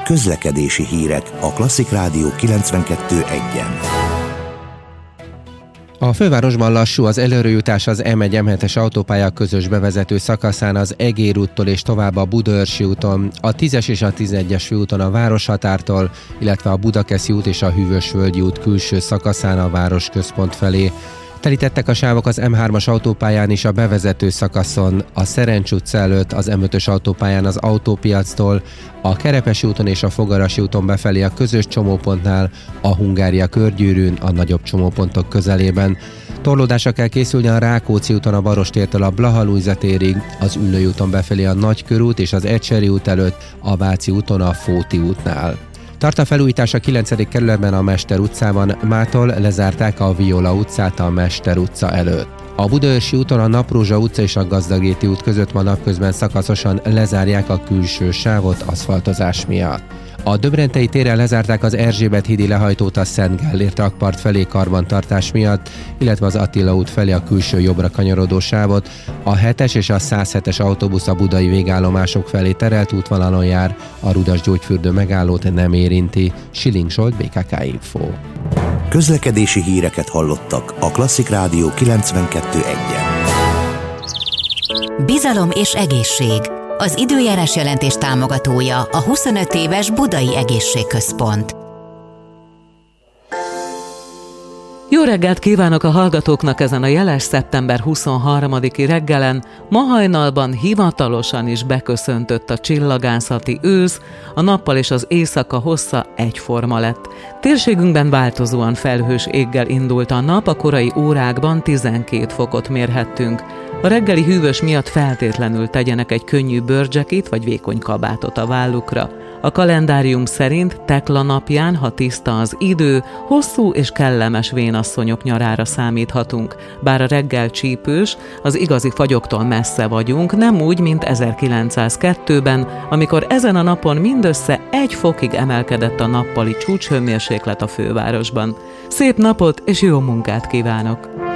Közlekedési hírek a Klasszik Rádió 92.1-en. A fővárosban lassú az előrejutás az M1-M7-es autópálya közös bevezető szakaszán az Egér úttól és tovább a Budaörsi úton, a 10-es és a 11-es főúton a városhatártól, illetve a Budakeszi út és a Hűvösvölgyi út külső szakaszán a városközpont felé. Telítettek a sávok az M3-as autópályán is a bevezető szakaszon, a Szerencs utca előtt, az M5-ös autópályán az Autópiactól, a Kerepesi úton és a Fogarasi úton befelé a közös csomópontnál, a Hungária körgyűrűn, a nagyobb csomópontok közelében. Torlódásra kell készülni a Rákóczi úton a Barostértől a Blaha Lujza térig, az Üllői úton befelé a Nagykörút és az Ecseri út előtt, a Váci úton a Fóti útnál. Tart a felújítás a 9. kerületben a Mester utcában, mától lezárták a Viola utcát a Mester utca előtt. A Budaörsi úton a Naprózsa utca és a Gazdagréti út között ma napközben szakaszosan lezárják a külső sávot aszfaltozás miatt. A Döbrentei téren lezárták az Erzsébet-hídi lehajtót a Szent Gellért rakpart felé karbantartás miatt, illetve az Attila út felé a külső jobbra kanyarodó sávot. A 7-es és a 107-es autóbusz a budai végállomások felé terelt útvonalon jár, a Rudas gyógyfürdő megállót nem érinti. Schilling Zsolt, BKK Info. Közlekedési híreket hallottak a Klasszik Rádió 92.1-en. Bizalom és egészség. Az időjárás jelentés támogatója a 25 éves Budai Egészségközpont. Jó reggelt kívánok a hallgatóknak ezen a jeles szeptember 23-i reggelen. Ma hajnalban hivatalosan is beköszöntött a csillagászati ősz, a nappal és az éjszaka hossza egyforma lett. Térségünkben változóan felhős éggel indult a nap, a korai órákban 12 fokot mérhettünk. A reggeli hűvös miatt feltétlenül tegyenek egy könnyű bőrcsekit vagy vékony kabátot a vállukra. A kalendárium szerint Tekla napján, ha tiszta az idő, hosszú és kellemes vénasszonyok nyarára számíthatunk. Bár a reggel csípős, az igazi fagyoktól messze vagyunk, nem úgy, mint 1902-ben, amikor ezen a napon mindössze 1 fokig emelkedett a nappali csúcshőmérséklet a fővárosban. Szép napot és jó munkát kívánok!